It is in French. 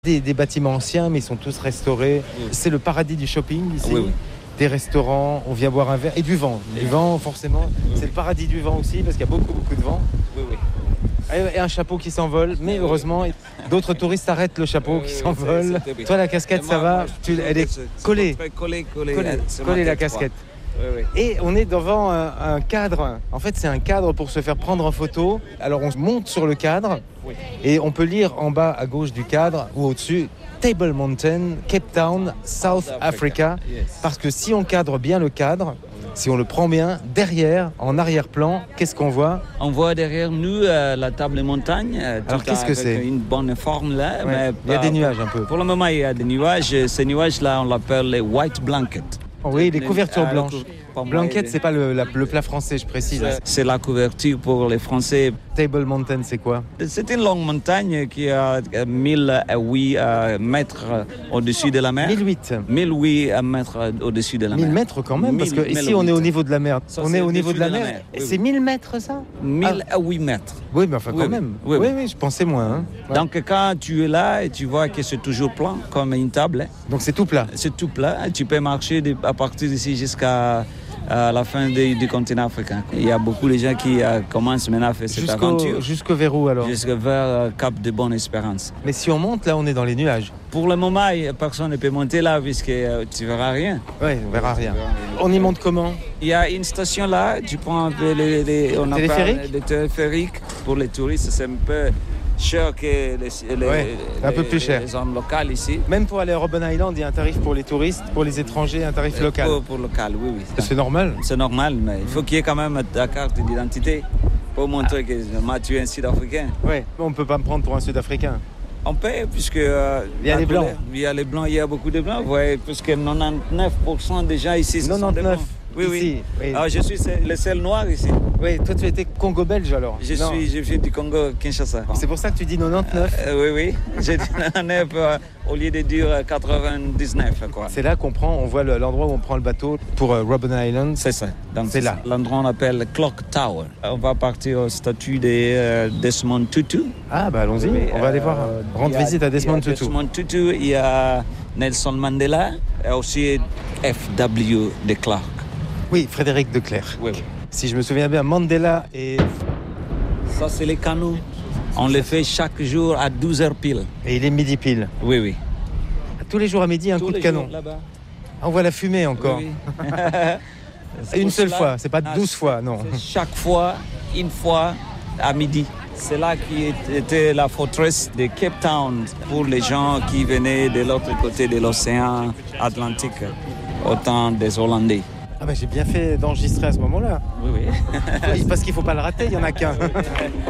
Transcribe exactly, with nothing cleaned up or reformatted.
Des, des bâtiments anciens, mais ils sont tous restaurés. Oui. C'est le paradis du shopping ici. Oui, oui. Des restaurants, on vient boire un verre. Et du vent. Du vent, forcément. Oui. C'est le paradis du vent aussi, parce qu'il y a beaucoup, beaucoup de vent. Oui, oui. Et un chapeau qui s'envole. Mais heureusement, d'autres touristes arrêtent le chapeau oui, qui s'envole. Toi, la casquette, ça va tu, Elle est collée. Collée, collée. Collée, collée la casquette. Oui, oui. Et on est devant un, un cadre. En fait, c'est un cadre pour se faire prendre en photo. Alors, on monte sur le cadre oui. et on peut lire en bas à gauche du cadre ou au-dessus Table Mountain, Cape Town, South Africa. Africa. Yes. Parce que si on cadre bien le cadre, si on le prend bien, derrière, en arrière-plan, qu'est-ce qu'on voit ? On voit derrière nous euh, la table montagne. Euh, Alors, qu'est-ce que c'est ? Une bonne forme là. Ouais. Mais il y a des nuages un peu. Pour le moment, il y a des nuages. Ces nuages-là, on l'appelle les white blankets. Oui, les couvertures blanches. Blanket, c'est pas le, la, le plat français, je précise. C'est, c'est la couverture pour les Français. Table Mountain, c'est quoi ? C'est une longue montagne qui a mille huit mètres au-dessus de la mer. mille huit mille huit mètres au-dessus de la mer. mille mètres quand même, parce que ici on est au niveau de la mer. Ça, on est au niveau de la, de la mer. mer. Et oui, c'est oui. mille mètres ça ? mille huit mètres. Oui, mais enfin quand oui, même. Oui oui. oui, oui, je pensais moins. Hein. Ouais. Donc quand tu es là, et tu vois que c'est toujours plat, comme une table. Donc c'est tout plat. C'est tout plat. Tu peux marcher de, à partir d'ici jusqu'à à la fin de, du continent africain. Il y a beaucoup de gens qui euh, commencent maintenant à faire cette jusqu'au, aventure. Jusqu'au vers où alors ? Jusqu'au vers euh, Cap de Bonne-Espérance. Mais si on monte, là on est dans les nuages. Pour le moment, personne ne peut monter là puisque euh, tu ne verras rien. Oui, on ne verra rien. On y monte comment ? Il y a une station là, tu prends un peu les, les, on téléphérique ? Les téléphériques pour les touristes, c'est un peu cher que les, les, ouais, les, un peu plus cher. les zones locales ici. Même pour aller à Robben Island, il y a un tarif pour les touristes, pour les étrangers, un tarif local. Pour, pour local, oui, oui. C'est normal. C'est normal, mais il faut qu'il y ait quand même ta carte d'identité pour montrer ah. que moi, tu es un Sud-Africain. Oui, on ne peut pas me prendre pour un Sud-Africain. On peut, puisque... Euh, il y a les blancs. Il y a les blancs, il y a beaucoup de blancs. Ouais, puisque quatre-vingt-dix-neuf pour cent des gens ici, ce quatre-vingt-dix-neuf sont des blancs. Oui, ici, oui. oui. Alors, je suis le seul noir ici. Oui, toi tu étais Congo-belge alors. Je non. suis, je viens du Congo-Kinshasa. C'est pour ça que tu dis quatre-vingt-dix-neuf euh, Oui, oui. J'ai dit quatre-vingt-dix-neuf euh, au lieu de dire quatre-vingt-dix-neuf. Quoi. C'est là qu'on prend, on voit le, l'endroit où on prend le bateau pour euh, Robben Island. C'est ça. Donc, c'est, c'est là. L'endroit on appelle Clock Tower. On va partir au statut de euh, Desmond Tutu. Ah bah allons-y, oui, on va euh, aller voir. Rendre visite à Desmond Tutu. Desmond Tutu, il y a Nelson Mandela et aussi F W de Klerk. Oui, Frédéric de Klerk. Oui, oui. Si je me souviens bien, Mandela et... Ça, c'est les canaux. On les fait chaque jour à douze heures pile. Et il est midi pile. Oui, oui. Tous les jours à midi, un Tous coup de canon. Là-bas. On voit la fumée encore. Oui, oui. Une seule cela, fois, c'est pas douze fois, non. Chaque fois, une fois à midi. C'est là qui était la forteresse de Cape Town pour les gens qui venaient de l'autre côté de l'océan Atlantique, au temps des Hollandais. Ah bah j'ai bien fait d'enregistrer à ce moment-là. Oui, oui. Parce qu'il ne faut pas le rater, il n'y en a qu'un.